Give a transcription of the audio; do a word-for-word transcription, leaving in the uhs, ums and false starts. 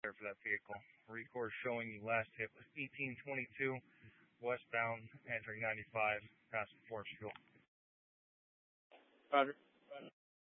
there for that vehicle. Record showing you last hit was eighteen twenty-two, westbound, entering ninety-five, past Forest Fuel. Roger.